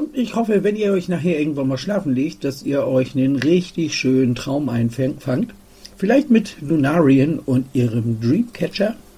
ich hoffe, wenn ihr euch nachher irgendwann mal schlafen legt, dass ihr euch einen richtig schönen Traum einfangt. Vielleicht mit Lunarian und ihrem Dreamcatcher.